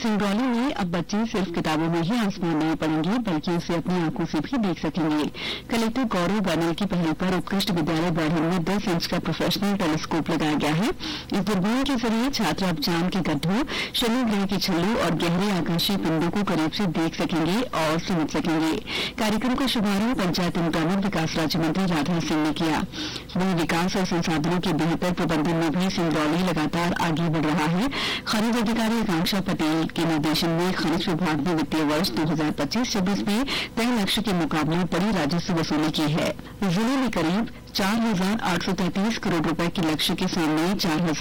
सिंगरौली में अब बच्चे सिर्फ किताबों में ही आसमान नहीं पढ़ेंगे बल्कि उसे अपनी आंखों से भी देख सकेंगे। कलेक्टर गौरव बानल की पहल पर उत्कृष्ट विद्यालय बढ़ई में 10 इंच का प्रोफेशनल टेलीस्कोप लगाया गया है। इस दूरबीन के जरिए छात्र अब चांद के गड्ढों, शनि ग्रह के छल्लों और गहरे आकाशीय पिंडों को करीब से देख सकेंगे और समझ सकेंगे। कार्यक्रम का शुभारंभ पंचायत एवं ग्रामीण विकास राज्य मंत्री राधा सिंह ने किया। वहीं विकास और संसाधनों के बेहतर प्रबंधन में भी सिंगरौली लगातार आगे बढ़ रहा है। खनिज अधिकारी आकांक्षा पटेल के निर्देशन में खनिज विभाग ने वित्तीय वर्ष 2025-26 में तय लक्ष्य के मुकाबले बड़ी राजस्व वसूली की है। जिले में करीब 4,833 करोड़ रुपए के लक्ष्य के सामने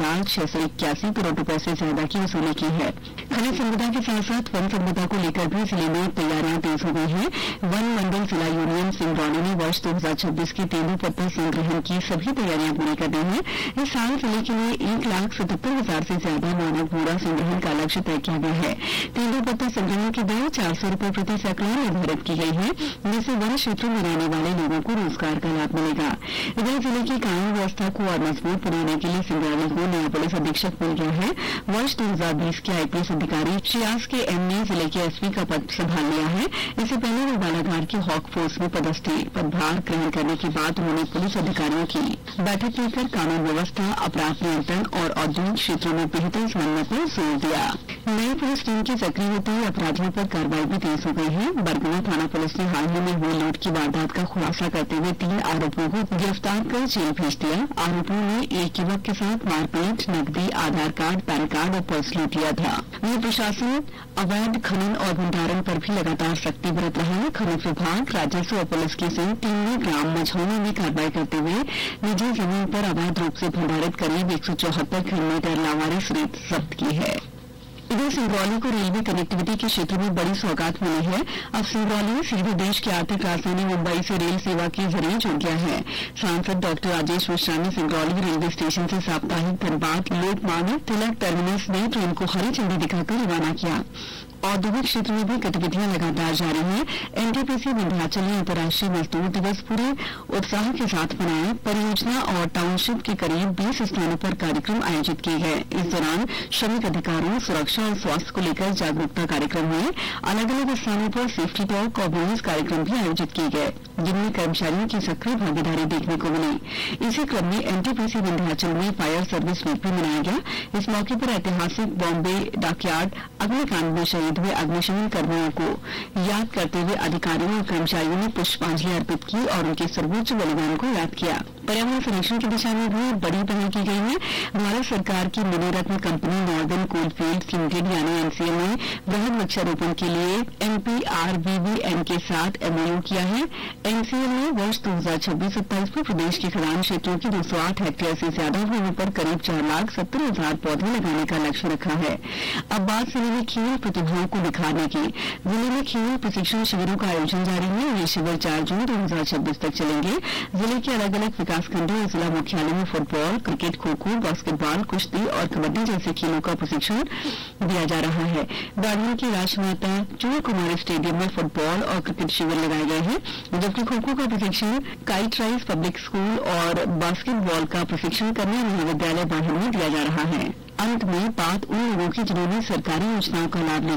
4,681 करोड़ रुपए से ज्यादा की वसूली की है। खनिज संपदा के साथ साथ वन संपदा को लेकर भी जिले में तैयारियां तेज हो गई हैं। वन मंडल जिला यूनियन सिंगरौली ने वर्ष 2026 के तेंदुपत्ता संग्रहण की सभी तैयारियां पूरी कर दी हैं। इस साल जिले के लिए 1,77,000 से ज्यादा मानव मूड़ा संग्रहण का लक्ष्य तय किया गया है। तेंदुपत्ता संग्रहण की दर 400 रुपए प्रति सैकड़ा निर्धारित की गई है, जिससे वन क्षेत्रों में रहने वाले लोगों को रोजगार का लाभ मिलेगा। इधर जिले की कानून व्यवस्था को और मजबूत बनाने के लिए सिंगरौली को नया पुलिस अधीक्षक मिल गया है। वर्ष 2020 के आईपीएस अधिकारी श्यास के एम ने जिले के एसपी का पद संभाल लिया है। इससे पहले वे बालाघाट की हॉक फोर्स में पदस्थ थे। पदभार ग्रहण करने के बाद उन्होंने पुलिस अधिकारियों की बैठक लेकर कानून व्यवस्था, अपराध नियंत्रण और औद्योगिक क्षेत्रों में बेहतर समन्वय पर जोर दिया। नई पुलिस टीम की सक्रिय होते ही अपराधियों पर कार्रवाई भी तेज हो गई है। बरगुना थाना पुलिस ने हाल ही में हुई लूट की वारदात का खुलासा करते हुए 3 आरोपियों को गिरफ्तार कर जेल भेज दिया। आरोपियों ने एक युवक के साथ मारपीट, नकदी, आधार कार्ड, पैन कार्ड और पर्स लूट लिया था। वहीं प्रशासन अवैध खनन और भंडारण पर भी लगातार सख्ती बरत रहा है। खनिज विभाग, राजस्व और पुलिस की संयुक्त टीम ने ग्राम मझौनी में कार्रवाई करते हुए निजी जमीन पर अवैध रूप से भंडारित करीब 174 घनमीटर लावारिस रेत जब्त की है। इधर सिंगरौली को रेलवे कनेक्टिविटी के क्षेत्र में बड़ी सौगात मिली है। अब सिंगरौली सीधे देश की आर्थिक राजधानी मुंबई से रेल सेवा के जरिए जुड़ गया है। सांसद डॉक्टर राजेश मिश्रा ने सिंगरौली रेलवे स्टेशन से साप्ताहिक धनबाद लोकमान्य तिलक टर्मिनस नई ट्रेन को हरी झंडी दिखाकर रवाना किया। औद्योगिक क्षेत्र में भी गतिविधियां लगातार जारी हैं। एनटीपीसी विंध्याचल ने अंतर्राष्ट्रीय मजदूर दिवस पूरे उत्साह के साथ मनाया। परियोजना और टाउनशिप के करीब 20 स्थानों पर कार्यक्रम आयोजित किए गए। इस दौरान श्रमिक अधिकारों, सुरक्षा और स्वास्थ्य को लेकर जागरूकता कार्यक्रम हुए। अलग अलग स्थानों पर सेफ्टी टॉक और बोनस कार्यक्रम भी आयोजित किए गए, जिनमें कर्मचारियों की सक्रिय भागीदारी देखने को मिली। इसी क्रम में एनटीपीसी विंध्याचल में फायर सर्विस वीक भी मनाया गया। इस मौके पर ऐतिहासिक बॉम्बे डॉकयार्ड अग्निकांड में शहीद हुए अग्निशमन कर्मियों को याद करते हुए अधिकारियों और कर्मचारियों ने पुष्पांजलि अर्पित की और उनके सर्वोच्च बलिदान को याद किया। पर्यावरण संरक्षण की दिशा में भी बड़ी पहल की गई है। भारत सरकार की Miniratna company northern coalfields limited यानी एनसीएल ने वृहद वृक्षारोपण के लिए एमपीआरवीवीएन के साथ एमओयू किया है। एनसीएल ने वर्ष 2026-27 में प्रदेश के खदान क्षेत्रों की 208 हेक्टेयर से ज्यादा भूमि पर करीब 4,70,000 पौधे लगाने का लक्ष्य रखा है। अब बात जिले में खेल प्रतिभाओं को निखारने की। जिले में खेल प्रशिक्षण शिविरों का आयोजन जारी है। ये शिविर 4 जून 2026 तक चलेंगे। जिले के अलग अलग विकास खंडों और जिला मुख्यालय में फुटबॉल, क्रिकेट, खो-खो, बास्केटबॉल, कुश्ती और कबड्डी जैसे खेलों का प्रशिक्षण दिया जा रहा है। बाड़मेर की राजमाता चूर कुमारी स्टेडियम में फुटबॉल और क्रिकेट शिविर लगाए गए हैं, जबकि खो-खो का प्रशिक्षण काइट राइज पब्लिक स्कूल और बास्केटबॉल का प्रशिक्षण कन्या महाविद्यालय बाड़मेर में दिया जा रहा है। अंत में बात उन लोगों की जिन्होंने सरकारी योजनाओं का लाभ लेकर